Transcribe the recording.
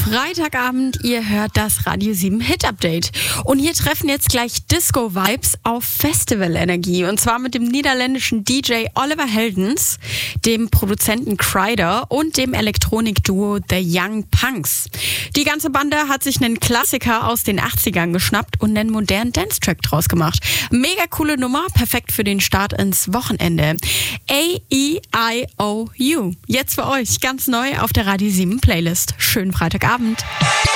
Freitagabend, ihr hört das Radio 7 Hit Update. Und hier treffen jetzt gleich Disco-Vibes auf Festival-Energie. Und zwar mit dem niederländischen DJ Oliver Heldens, dem Produzenten Kryder und dem Elektronik-Duo The Young Punks. Die ganze Bande hat sich einen Klassiker aus den 80ern geschnappt und einen modernen Dance-Track draus gemacht. Mega coole Nummer, perfekt für den Start ins Wochenende. A-E-I-O-U. Jetzt für euch ganz neu auf der Radio 7 Playlist. Schönen Freitagabend.